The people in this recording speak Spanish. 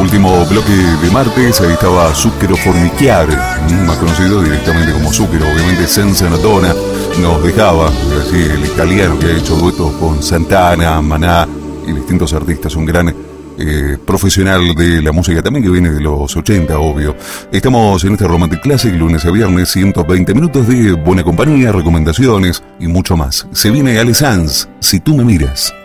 Último bloque de martes, ahí estaba Zucchero Formichiare, más conocido directamente como Zucchero, obviamente Senza Notona, nos dejaba, así, el italiano que ha hecho duetos con Santana, Maná y distintos artistas, un gran profesional de la música también que viene de los 80, obvio. Estamos en este Romantic Classic, lunes a viernes, 120 minutos de buena compañía, recomendaciones y mucho más. Se viene Ale Sanz, Si tú me miras.